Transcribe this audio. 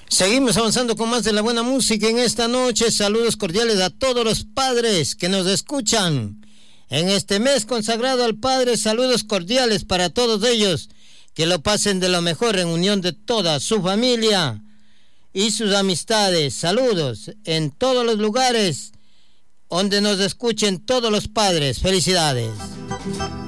Seguimos avanzando con más de la buena música en esta noche. Saludos cordiales a todos los padres que nos escuchan en este mes consagrado al Padre. Saludos cordiales para todos ellos, que lo pasen de lo mejor en unión de toda su familia y sus amistades. Saludos en todos los lugares donde nos escuchen todos los padres. Felicidades.